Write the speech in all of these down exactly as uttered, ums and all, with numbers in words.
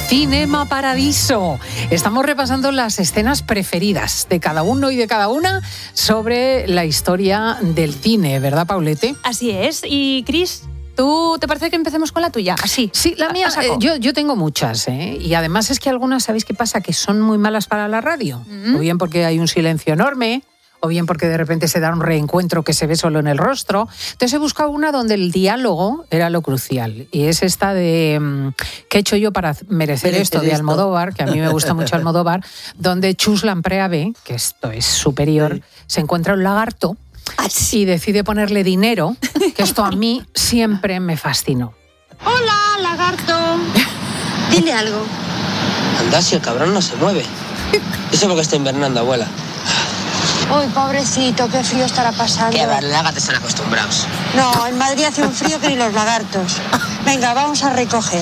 Cinema Paradiso. Estamos repasando las escenas preferidas de cada uno y de cada una sobre la historia del cine, ¿verdad, Paulete? Así es. Y, Cris, ¿tú te parece que empecemos con la tuya? Así. Sí, la mía, eh, yo, yo tengo muchas, ¿eh? Y además es que algunas, ¿sabéis qué pasa? Que son muy malas para la radio. Mm-hmm. O bien porque hay un silencio enorme, o bien porque de repente se da un reencuentro que se ve solo en el rostro. Entonces he buscado una donde el diálogo era lo crucial. Y es esta de ¿qué he hecho yo para merecer esto? esto de Almodóvar, que a mí me gusta mucho Almodóvar, donde Chus Lamprey, que esto es superior, sí. se encuentra un lagarto y decide ponerle dinero, que esto a mí siempre me fascinó. Hola, lagarto. Dile algo. Anda, si el cabrón no se mueve. Eso porque está invernando, abuela. Uy, pobrecito, qué frío estará pasando. Que los lagartos están acostumbrados. No, en Madrid hace un frío que ni los lagartos. Venga, vamos a recoger.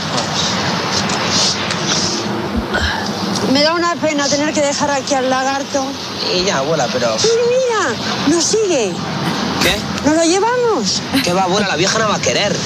Me da una pena tener que dejar aquí al lagarto. Y ya, abuela, pero... Mira, mira, nos sigue. ¿Qué? ¿Nos lo llevamos? ¿Qué va, abuela? La vieja no va a querer.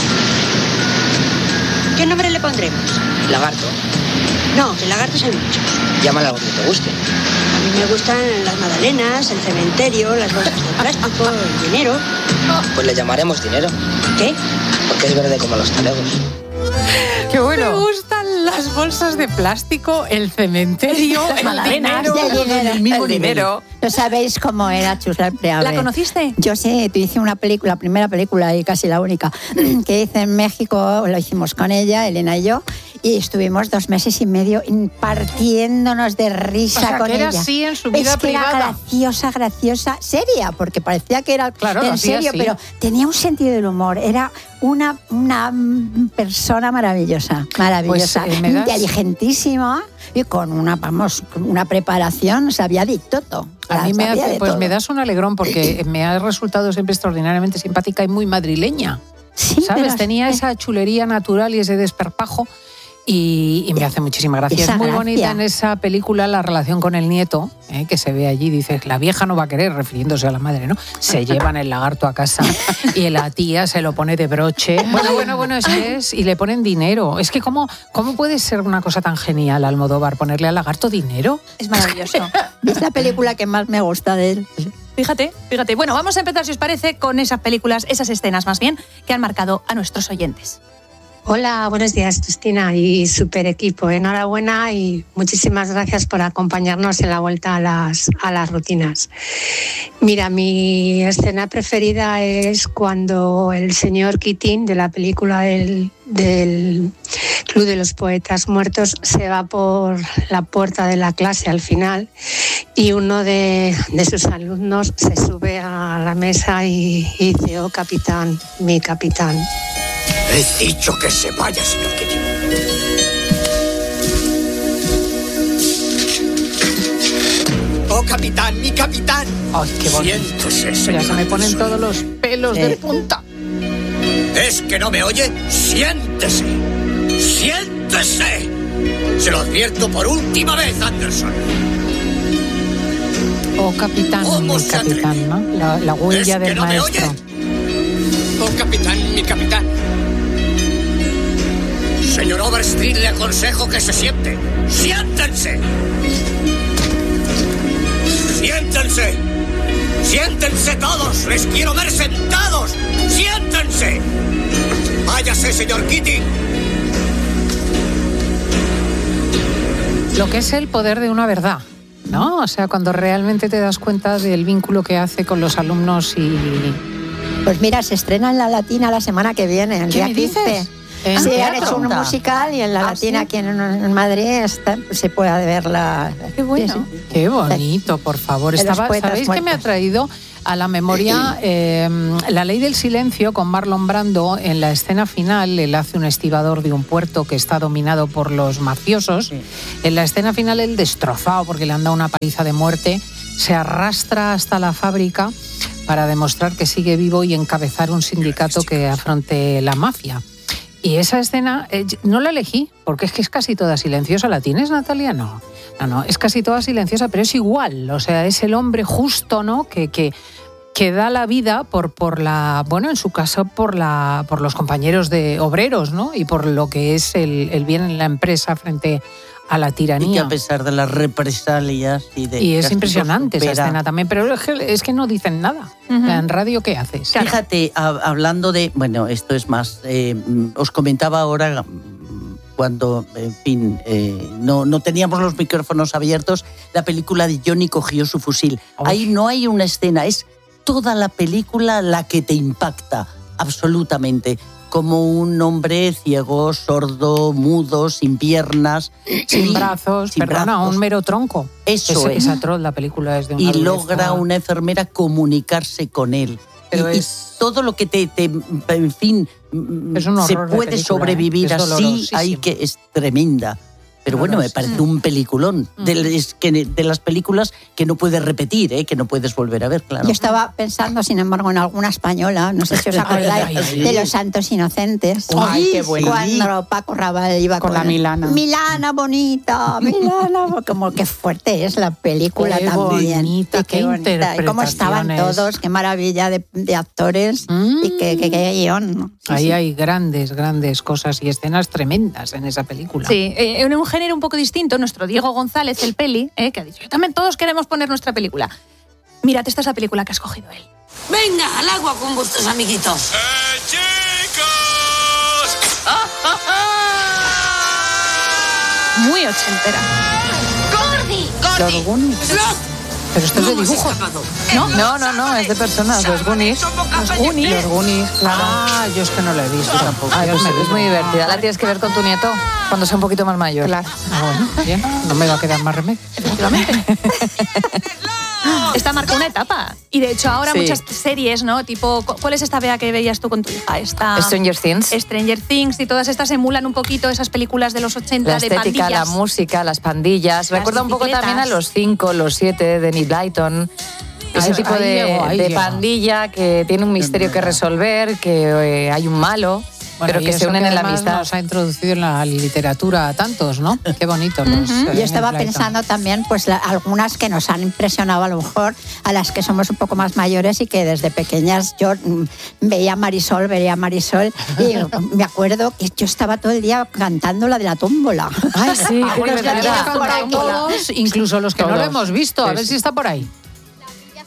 ¿Qué nombre le pondremos? Lagarto. No, que el lagarto es el bicho. Llámale algo que te guste. A mí me gustan las magdalenas, el cementerio, las bolsas de plástico, el dinero. Pues le llamaremos dinero. ¿Qué? Porque es verde como los talegos. ¡Qué bueno! Me gustan las bolsas de plástico, el cementerio, el dinero, el dinero, el mismo dinero. ¿No sabéis cómo era Chus Lamprey? ¿La conociste? Yo sí, tú hice una película, la primera película y casi la única, que hice en México, lo hicimos con ella, Elena y yo, y estuvimos dos meses y medio partiéndonos de risa o sea, con que era ella. así en su vida es que privada. Era graciosa, graciosa, seria, porque parecía que era claro, en serio, así. Pero tenía un sentido del humor. Era una, una persona maravillosa, maravillosa, pues, eh, ¿me das? inteligentísima y con una, vamos, una preparación, sabía de todo. A mí me hace, pues todo. Me das un alegrón porque me ha resultado siempre extraordinariamente simpática y muy madrileña. Sí, ¿sabes? pero, Tenía eh. esa chulería natural y ese desparpajo. Y, y me hace muchísima gracia. Esa es muy gracia. bonita en esa película la relación con el nieto, ¿eh? Que se ve allí, dices, la vieja no va a querer, refiriéndose a la madre, ¿no? Se llevan el lagarto a casa y la tía se lo pone de broche. Bueno, bueno, bueno, es que es, y le ponen dinero. Es que ¿cómo, cómo puede ser una cosa tan genial, Almodóvar, ponerle al lagarto dinero? Es maravilloso. Es la película que más me gusta de él. Fíjate, fíjate. Bueno, vamos a empezar, si os parece, con esas películas, esas escenas más bien, que han marcado a nuestros oyentes. Hola, buenos días, Cristina y super equipo. Enhorabuena y muchísimas gracias por acompañarnos en la vuelta a las, a las rutinas. Mira, mi escena preferida es cuando el señor Keating, de la película del, del Club de los Poetas Muertos, se va por la puerta de la clase al final y uno de, de sus alumnos se sube a la mesa y, y dice, oh capitán, mi capitán. He dicho que se vaya, señor Keating. ¡Oh, capitán, mi capitán! ¡Ay, qué bonito! Siéntese, señor. Ya se me ponen todos los pelos eh. de punta. ¿Es que no me oye? ¡Siéntese! ¡Siéntese! Se lo advierto por última vez, Anderson. Oh, capitán, mi capitán, ¿no? La, la huella del no maestro. Oh, capitán, mi capitán. Señor Overstreet, le aconsejo que se siente. ¡Siéntense! ¡Siéntense! ¡Siéntense todos! ¡Les quiero ver sentados! ¡Siéntense! ¡Váyase, señor Keating! Lo que es el poder de una verdad, ¿no? O sea, cuando realmente te das cuenta del vínculo que hace con los alumnos y... Pues mira, se estrena en la Latina la semana que viene, el ¿Qué día me quince. dices? ¿En Sí, teatro? han hecho un musical y en la ¿Ah, Latina sí? aquí en, en Madrid está, se puede verla. Qué bueno. Sí, sí. Qué bonito, por favor. De los Estaba, poetas ¿sabéis qué me ha muertos. traído a la memoria eh, La Ley del Silencio con Marlon Brando? En la escena final, él hace un estibador de un puerto que está dominado por los mafiosos. Sí. En la escena final, él destrozado porque le han dado una paliza de muerte, se arrastra hasta la fábrica para demostrar que sigue vivo y encabezar un sindicato que afronte la mafia. Y esa escena eh, no la elegí, porque es que es casi toda silenciosa. ¿La tienes, Natalia? No. No, no, es casi toda silenciosa, pero es igual. O sea, es el hombre justo, ¿no? Que, que que da la vida por, por la, bueno, en su caso, por la, por los compañeros de obreros, ¿no? Y por lo que es el, el bien en la empresa frente a la tiranía. Y que a pesar de las represalias y de... Y es impresionante esa escena también, pero es que, es que no dicen nada. Uh-huh. O sea, en radio, ¿qué haces? Claro. Fíjate, a, hablando de... Bueno, esto es más... Eh, os comentaba ahora... cuando, en fin, eh, no, no teníamos los micrófonos abiertos, la película de Johnny cogió su fusil. Uf. Ahí no hay una escena, es toda la película la que te impacta, absolutamente. Como un hombre ciego, sordo, mudo, sin piernas. Sin y, brazos, sin perdona, brazos. Un mero tronco. Eso es. Es atroz, la película es de una Y dureza. Logra una enfermera comunicarse con él. Pero y, es... y todo lo que te, te en fin, es un se puede película, sobrevivir ¿eh? así, hay que es tremenda. Pero bueno, me parece un peliculón. Mm. De, es que de las películas que no puedes repetir, ¿eh? Que no puedes volver a ver, claro. Yo estaba pensando, sin embargo, en alguna española, no sé si os acordáis, ay, ay, ay. de Los Santos Inocentes. ¡Ay, qué bueno! Cuando Paco Rabanne iba con, con la Milana. Milana bonita, Milana. Como qué fuerte es la película qué también. Bonita, y qué, qué bonita. Y cómo estaban todos, qué maravilla de, de actores mm. y qué, qué, qué guión, ¿no? Sí, Ahí sí. hay grandes, grandes cosas y escenas tremendas en esa película. Sí, eh, en un género un poco distinto, nuestro Diego González, el peli, eh, que ha dicho, también todos queremos poner nuestra película. Mírate, esta es la película que ha escogido él. Venga, al agua con vuestros amiguitos. ¡Eh, chicos! ¡Ah, ah, ah! Muy ochentera. ¡Gordy! ¡Gordy! Los Goonies. Pero esto es de dibujo. ¿No? No, no, no, es de personas, los Goonies. Los Goonies. Los Goonies, claro. Ah, yo es que no la he visto tampoco. Ay, pues es muy divertida. La tienes que ver con tu nieto cuando sea un poquito más mayor. Claro. Ah, bueno, bien. No me va a quedar más remedio. Efectivamente. Esta marca una etapa. Y de hecho ahora sí. muchas series, ¿no? Tipo, ¿cuál es esta vea que veías tú con tu hija? Esta, Stranger Things. Stranger Things y todas estas emulan un poquito esas películas de los ochenta la de estética, pandillas. La música, las pandillas. Las Recuerda un poco también a los cinco, los siete de Nick Blyton. Ese ahí, tipo ahí de, llego, de pandilla que tiene un misterio que resolver, que eh, hay un malo. Bueno, pero que se unen que en la amistad. Nos ha introducido en la literatura a tantos, ¿no? Qué bonito. Los, uh-huh. eh, Yo estaba pensando también, pues la, algunas que nos han impresionado a lo mejor, a las que somos un poco más mayores y que desde pequeñas yo mm, veía Marisol, veía Marisol y me acuerdo que yo estaba todo el día cantando la de la tómbola. Ay, sí, ah, bueno, la todos, incluso los que todos. no lo hemos visto. A ver si está por ahí.